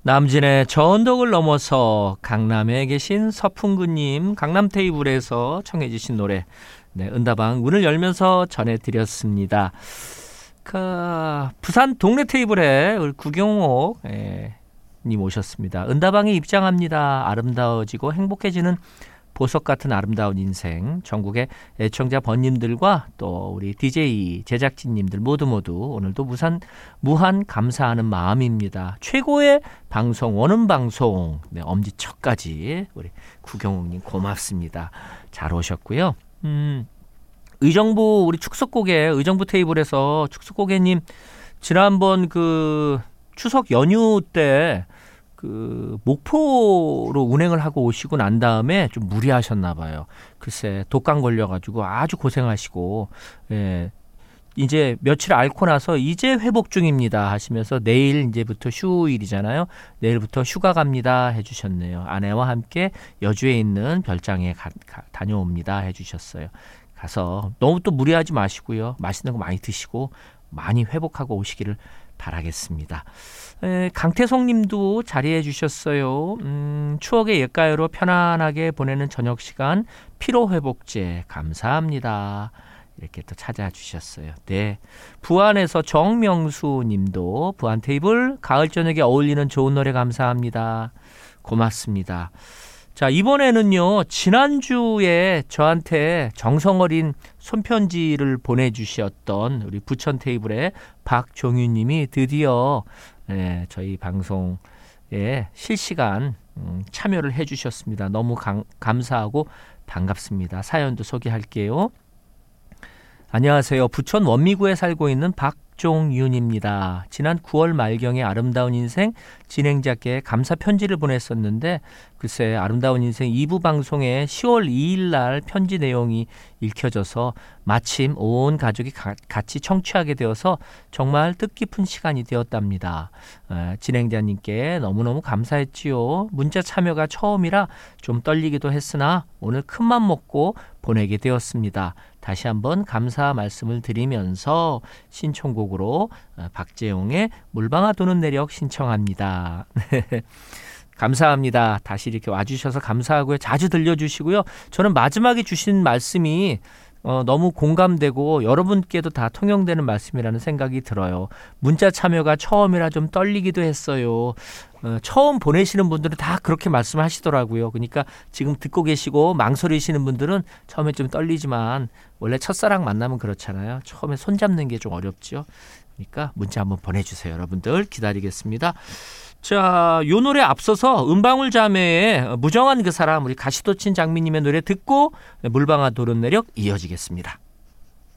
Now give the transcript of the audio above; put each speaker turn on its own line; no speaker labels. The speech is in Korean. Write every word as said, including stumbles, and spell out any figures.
남진의 저 언덕을 넘어서 강남에 계신 서풍구님 강남 테이블에서 청해 주신 노래 네, 은다방 문을 열면서 전해드렸습니다. 그 부산 동네 테이블에 우리 구경옥 예, 님 오셨습니다. 은다방에 입장합니다. 아름다워지고 행복해지는 보석 같은 아름다운 인생, 전국의 애청자 번님들과 또 우리 디제이 제작진님들 모두 모두 오늘도 무한, 무한 감사하는 마음입니다. 최고의 방송, 원음 방송, 네, 엄지척까지 우리 구경욱님 고맙습니다. 잘 오셨고요. 음, 의정부 우리 축석고개 의정부 테이블에서 축석고개님 지난번 그 추석 연휴 때 그 목포로 운행을 하고 오시고 난 다음에 좀 무리하셨나 봐요. 글쎄 독감 걸려가지고 아주 고생하시고 예, 이제 며칠 앓고 나서 이제 회복 중입니다 하시면서 내일 이제부터 휴일이잖아요. 내일부터 휴가 갑니다 해주셨네요. 아내와 함께 여주에 있는 별장에 가, 가, 다녀옵니다 해주셨어요. 가서 너무 또 무리하지 마시고요. 맛있는 거 많이 드시고 많이 회복하고 오시기를 바라겠습니다. 에, 강태성 님도 자리해 주셨어요. 음, 추억의 옛가요로 편안하게 보내는 저녁 시간 피로회복제 감사합니다. 이렇게 또 찾아주셨어요. 네, 부안에서 정명수 님도 부안 테이블 가을 저녁에 어울리는 좋은 노래 감사합니다. 고맙습니다. 자, 이번에는요, 지난주에 저한테 정성어린 손편지를 보내주셨던 우리 부천 테이블의 박종윤 님이 드디어 네, 저희 방송에 실시간 음, 참여를 해주셨습니다. 너무 감, 감사하고 반갑습니다. 사연도 소개할게요. 안녕하세요. 부천 원미구에 살고 있는 박종윤입니다. 지난 구월 말경에 아름다운 인생 진행자께 감사 편지를 보냈었는데 글쎄 아름다운 인생 이 부 방송에 시월 이일 날 편지 내용이 읽혀져서 마침 온 가족이 가, 같이 청취하게 되어서 정말 뜻깊은 시간이 되었답니다. 에, 진행자님께 너무너무 감사했지요. 문자 참여가 처음이라 좀 떨리기도 했으나 오늘 큰맘 먹고 보내게 되었습니다. 다시 한번 감사 말씀을 드리면서 신청곡으로 박재용의 물방아 도는 내력 신청합니다. 감사합니다. 다시 이렇게 와주셔서 감사하고요. 자주 들려주시고요. 저는 마지막에 주신 말씀이 어, 너무 공감되고 여러분께도 다 통용되는 말씀이라는 생각이 들어요. 문자 참여가 처음이라 좀 떨리기도 했어요. 어, 처음 보내시는 분들은 다 그렇게 말씀하시더라고요. 그러니까 지금 듣고 계시고 망설이시는 분들은 처음에 좀 떨리지만 원래 첫사랑 만나면 그렇잖아요. 처음에 손잡는 게 좀 어렵죠. 그러니까 문자 한번 보내주세요. 여러분들 기다리겠습니다. 자, 요 노래 앞서서 은방울 자매의 무정한 그 사람 우리 가시도친 장미님의 노래 듣고 물방아 도는 내력 이어지겠습니다.